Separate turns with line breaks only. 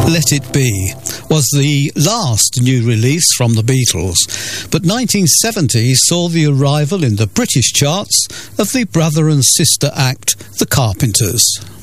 Let It Be was the last new release from the Beatles, but 1970 saw the arrival in the British charts of the brother and sister act The Carpenters.